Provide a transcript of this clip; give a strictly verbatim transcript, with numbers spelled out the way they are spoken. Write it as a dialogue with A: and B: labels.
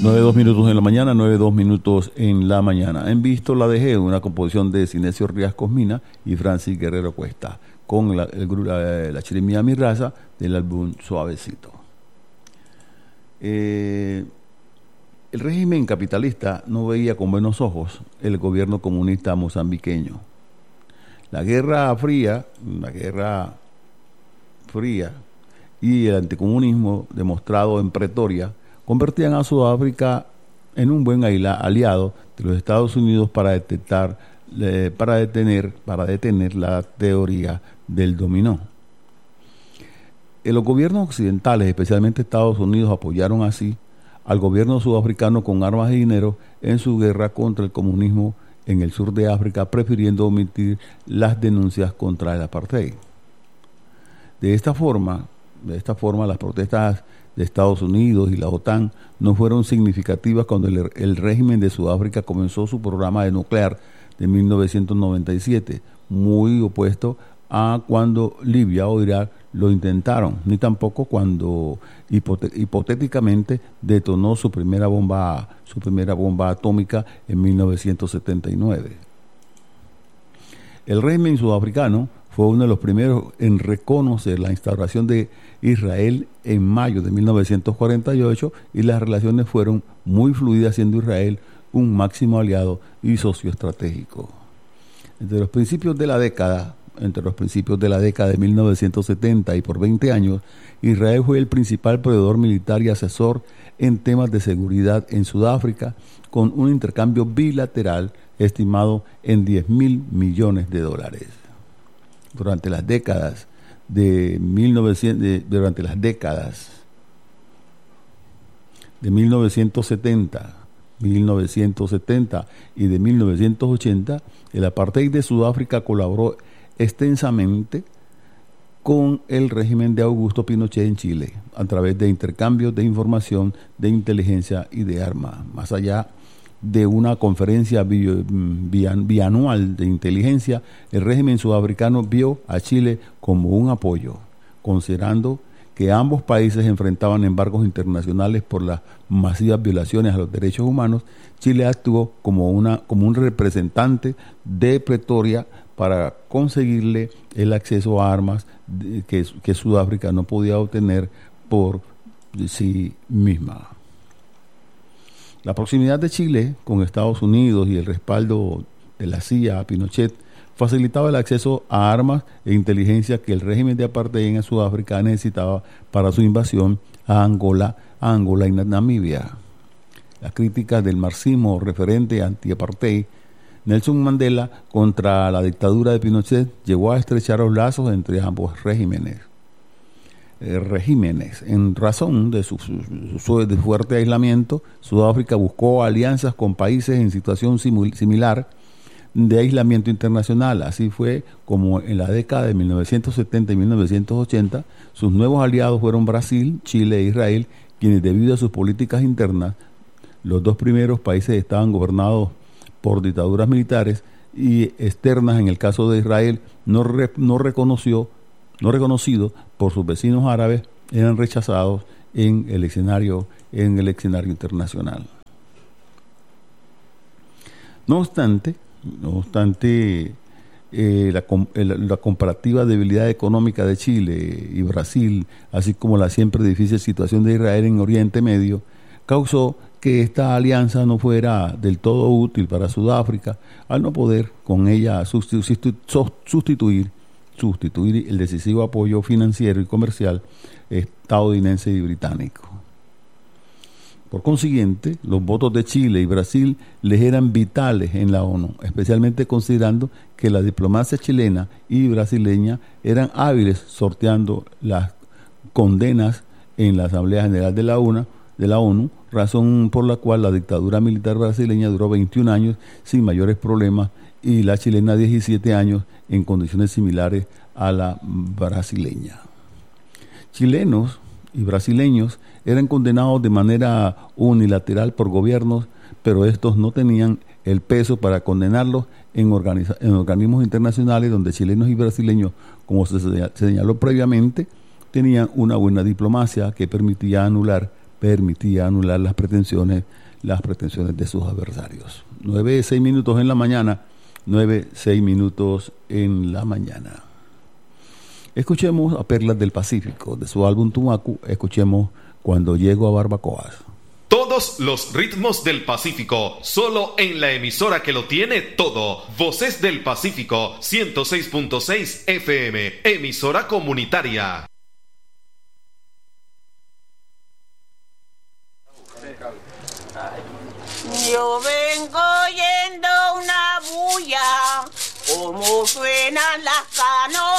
A: nueve dos minutos en la mañana, nueve dos minutos en la mañana. En visto la dejé, una composición de Sinesio Riascos Mina y Francis Guerrero Cuesta, con la, el, la, la Chirimía Mi Raza del álbum Suavecito. Eh, el régimen capitalista no veía con buenos ojos el gobierno comunista mozambiqueño. La Guerra Fría, la Guerra Fría y el anticomunismo demostrado en Pretoria convertían a Sudáfrica en un buen aliado de los Estados Unidos para detectar, eh, para detener, para detener la teoría del dominó. Eh, los gobiernos occidentales, especialmente Estados Unidos, apoyaron así al gobierno sudafricano con armas y dinero en su guerra contra el comunismo en el sur de África, prefiriendo omitir las denuncias contra el apartheid. De esta forma, de esta forma, las protestas de Estados Unidos y la OTAN no fueron significativas cuando el, el régimen de Sudáfrica comenzó su programa de nuclear de mil novecientos noventa y siete, muy opuesto a cuando Libia o Irak lo intentaron, ni tampoco cuando hipote- hipotéticamente detonó su primera bomba, su primera bomba atómica en mil novecientos setenta y nueve. El régimen sudafricano fue uno de los primeros en reconocer la instauración de Israel en mayo de mil novecientos cuarenta y ocho y las relaciones fueron muy fluidas, siendo Israel un máximo aliado y socio estratégico. Entre los principios de la década, entre los principios de la década de mil novecientos setenta y por veinte años, Israel fue el principal proveedor militar y asesor en temas de seguridad en Sudáfrica, con un intercambio bilateral estimado en diez mil millones de dólares. Durante las décadas de mil novecientos de, durante las décadas de mil novecientos setenta, mil novecientos setenta y de mil novecientos ochenta, el apartheid de Sudáfrica colaboró extensamente con el régimen de Augusto Pinochet en Chile a través de intercambios de información, de inteligencia y de armas. Más allá de una conferencia bi- bi- bianual de inteligencia, el régimen sudafricano vio a Chile como un apoyo, considerando que ambos países enfrentaban embargos internacionales por las masivas violaciones a los derechos humanos. Chile actuó como, una, como un representante de Pretoria para conseguirle el acceso a armas que, que Sudáfrica no podía obtener por sí misma. La proximidad de Chile con Estados Unidos y el respaldo de la C I A a Pinochet facilitaba el acceso a armas e inteligencia que el régimen de apartheid en Sudáfrica necesitaba para su invasión a Angola, a Angola y Namibia. Las críticas del marxismo referente anti-apartheid, Nelson Mandela contra la dictadura de Pinochet llevó a estrechar los lazos entre ambos regímenes. Eh, regímenes. En razón de su, su, su de fuerte aislamiento, Sudáfrica buscó alianzas con países en situación simul, similar de aislamiento internacional. Así fue como en la década de mil novecientos setenta y mil novecientos ochenta, sus nuevos aliados fueron Brasil, Chile e Israel, quienes debido a sus políticas internas, los dos primeros países estaban gobernados por dictaduras militares y externas. En el caso de Israel, no, re, no reconoció no reconocido por sus vecinos árabes, eran rechazados en el escenario, en el escenario internacional. No obstante, no obstante eh, la, la comparativa debilidad económica de Chile y Brasil, así como la siempre difícil situación de Israel en Oriente Medio, causó que esta alianza no fuera del todo útil para Sudáfrica, al no poder con ella sustituir, sustituir sustituir el decisivo apoyo financiero y comercial estadounidense y británico. Por consiguiente, los votos de Chile y Brasil les eran vitales en la ONU, especialmente considerando que la diplomacia chilena y brasileña eran hábiles sorteando las condenas en la Asamblea General de la ONU, de la ONU, razón por la cual la dictadura militar brasileña duró veintiún años sin mayores problemas y la chilena diecisiete años en condiciones similares a la brasileña. Chilenos y brasileños eran condenados de manera unilateral por gobiernos, pero estos no tenían el peso para condenarlos en, organiza- en organismos internacionales donde chilenos y brasileños, como se señaló previamente, tenían una buena diplomacia que permitía anular permitía anular las pretensiones, las pretensiones de sus adversarios. Nueve, seis minutos en la mañana, nueve, seis minutos en la mañana. Escuchemos a Perlas del Pacífico, de su álbum Tumacu, escuchemos Cuando llego a Barbacoas.
B: Todos los ritmos del Pacífico, solo en la emisora que lo tiene todo. Voces del Pacífico, ciento seis punto seis F M, emisora comunitaria.
C: Yo vengo oyendo una bulla, como suenan las canoas.